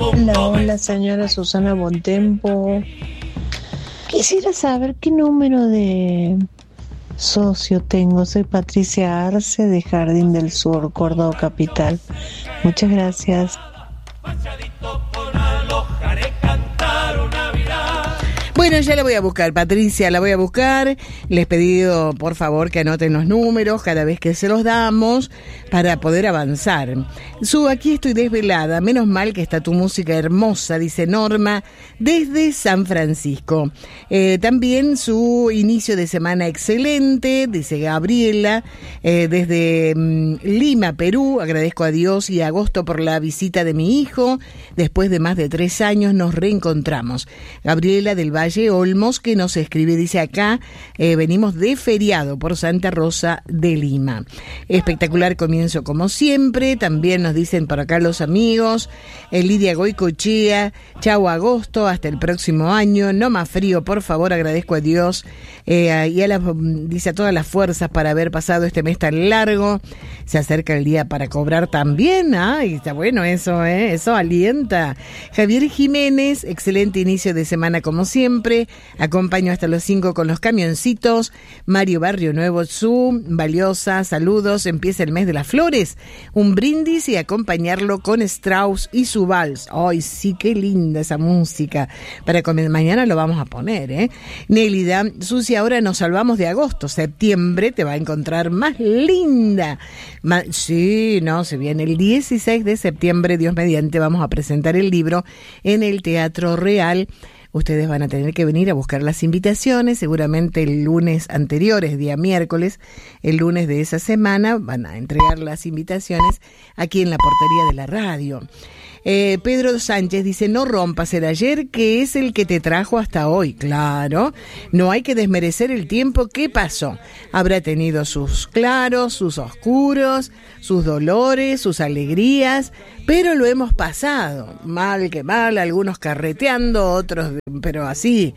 Hola, señora Susana Bontempo. Quisiera saber qué número de socio tengo. Soy Patricia Arce de Jardín del Sur, Córdoba Capital. Muchas gracias. Bueno, ya la voy a buscar, Patricia, la voy a buscar. Les he pedido, por favor, que anoten los números cada vez que se los damos para poder avanzar. Aquí estoy desvelada, menos mal que está tu música hermosa, dice Norma, desde San Francisco. También su inicio de semana excelente, dice Gabriela, desde Lima, Perú. Agradezco a Dios y a Agosto por la visita de mi hijo. Después de más de 3 años nos reencontramos. Gabriela del Valle Olmos, que nos escribe, dice acá, venimos de feriado por Santa Rosa de Lima. Espectacular comienzo como siempre. También nos dicen por acá los amigos, Lidia Goicochea, chau Agosto, hasta el próximo año, no más frío, por favor, agradezco a Dios y dice a todas las fuerzas para haber pasado este mes tan largo. Se acerca el día para cobrar también. Ay, está bueno eso, eso alienta. Javier Jiménez, excelente inicio de semana como siempre. Acompaño hasta los 5 con los camioncitos. Mario Barrio Nuevo, valiosa, saludos. Empieza el mes de las flores. Un brindis y acompañarlo con Strauss y su vals. Ay, sí, qué linda esa música. Para mañana lo vamos a poner, Nélida, Susi, ahora nos salvamos de agosto. Septiembre te va a encontrar más linda. Sí, no, se viene el 16 de septiembre, Dios mediante, vamos a presentar el libro en el Teatro Real. Ustedes van a tener que venir a buscar las invitaciones, seguramente el lunes anterior, es día miércoles, el lunes de esa semana van a entregar las invitaciones aquí en la portería de la radio. Pedro Sánchez dice, no rompas el ayer que es el que te trajo hasta hoy. Claro, no hay que desmerecer el tiempo que pasó. Habrá tenido sus claros, sus oscuros, sus dolores, sus alegrías, pero lo hemos pasado, mal que mal, algunos carreteando, otros, pero así,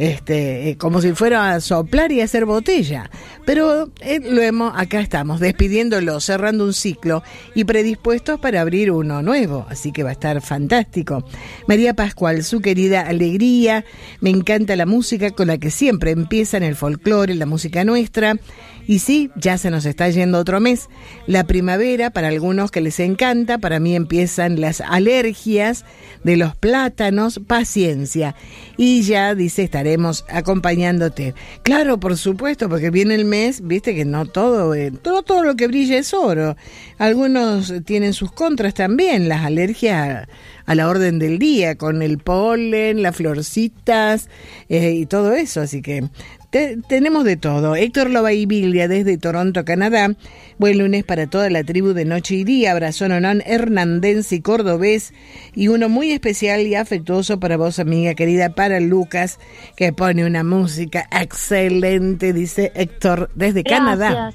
como si fuera a soplar y hacer botella. Pero acá estamos, despidiéndolo, cerrando un ciclo y predispuestos para abrir uno nuevo, así que va a estar fantástico. María Pascual, su querida alegría, me encanta la música con la que siempre empiezan el folclore, la música nuestra. Y sí, ya se nos está yendo otro mes. La primavera, para algunos que les encanta, para mí empiezan las alergias de los plátanos, paciencia. Y ya, dice, estaremos acompañándote. Claro, por supuesto, porque viene el mes, viste que no todo lo que brilla es oro. Algunos tienen sus contras también, las alergias a la orden del día, con el polen, las florcitas y todo eso, así que tenemos de todo. Héctor Lobaivilla desde Toronto, Canadá. Buen lunes para toda la tribu de Noche y Día. Abrazo nonón hernandense y cordobés. Y uno muy especial y afectuoso para vos, amiga querida, para Lucas, que pone una música excelente, dice Héctor desde Canadá.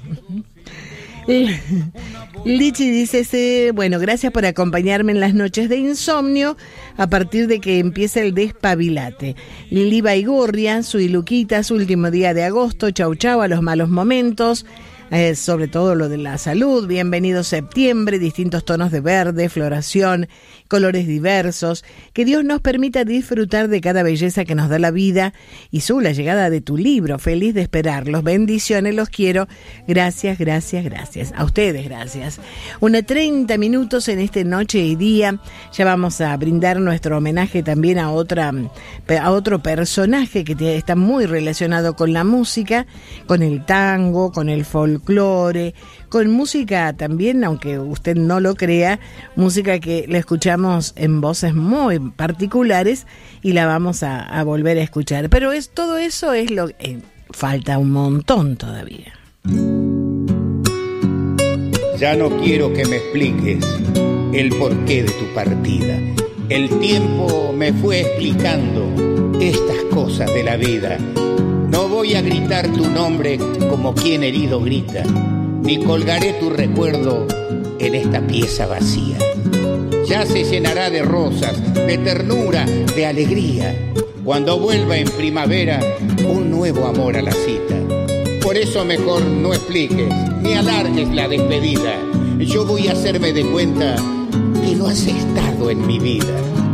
Lichi dice, bueno, gracias por acompañarme en las noches de insomnio a partir de que empieza el despabilate. Lili Baigorria, su y Luquita, su último día de agosto, chau chau a los malos momentos, sobre todo lo de la salud. Bienvenido septiembre, distintos tonos de verde, floración, colores diversos. Que Dios nos permita disfrutar de cada belleza que nos da la vida y la llegada de tu libro. Feliz de esperarlos. Bendiciones, los quiero. Gracias, gracias, gracias. A ustedes, gracias. 30 minutos en este Noche y Día. Ya vamos a brindar nuestro homenaje también a otro personaje que está muy relacionado con la música, con el tango, con el folclore, con música también, aunque usted no lo crea, música que la escuchamos en voces muy particulares y la vamos a volver a escuchar. Pero todo eso es lo que falta un montón todavía. Ya no quiero que me expliques el porqué de tu partida. El tiempo me fue explicando estas cosas de la vida. No voy a gritar tu nombre como quien herido grita, ni colgaré tu recuerdo en esta pieza vacía. Ya se llenará de rosas, de ternura, de alegría, cuando vuelva en primavera un nuevo amor a la cita. Por eso mejor no expliques, ni alargues la despedida. Yo voy a hacerme de cuenta que no has estado en mi vida.